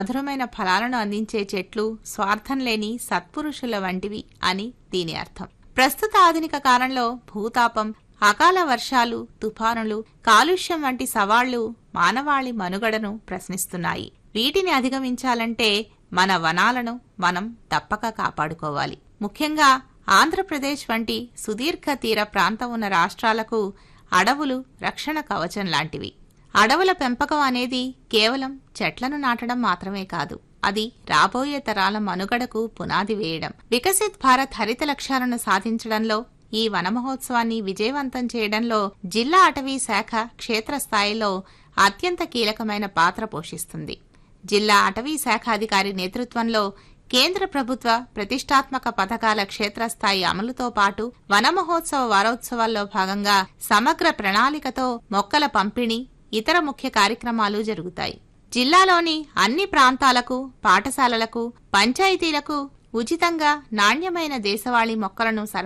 మధురమైన ఫలాలను అందించే చెట్లు స్వార్థం లేని సత్పురుషుల వంటివి అని దీని అర్థం. ప్రస్తుత ఆధునిక కాలంలో భూతాపం, అకాల వర్షాలు, తుఫానులు, కాలుష్యం వంటి సవాళ్లు మానవాళి మనుగడను ప్రశ్నిస్తున్నాయి. వీటిని అధిగమించాలంటే మన వనాలను మనం తప్పక కాపాడుకోవాలి. ముఖ్యంగా ఆంధ్రప్రదేశ్ వంటి సుదీర్ఘ తీర ప్రాంతం ఉన్న రాష్ట్రాలకు అడవులు రక్షణ కవచం లాంటివి. అడవుల పెంపకం అనేది కేవలం చెట్లను నాటడం మాత్రమే కాదు, అది రాబోయే తరాల మనుగడకు పునాది వేయడం. వికసిత్ భారత్ హరిత లక్ష్యాలను సాధించడంలో, ఈ వన మహోత్సవాన్ని విజయవంతం చేయడంలో జిల్లా అటవీ శాఖ క్షేత్రస్థాయిలో అత్యంత కీలకమైన పాత్ర పోషిస్తుంది. జిల్లా అటవీ శాఖ అధికారి నేతృత్వంలో కేంద్ర ప్రభుత్వ ప్రతిష్టాత్మక పథకాల క్షేత్రస్థాయి అమలుతో పాటు వన మహోత్సవ వారోత్సవాల్లో భాగంగా సమగ్ర ప్రణాళికతో మొక్కల పంపిణీ, ఇతర ముఖ్య కార్యక్రమాలు జరుగుతాయి. జిల్లాలోని అన్ని ప్రాంతాలకు, పాఠశాలలకు, పంచాయతీలకు ఉచితంగా నాణ్యమైన దేశవాళీ మొక్కలను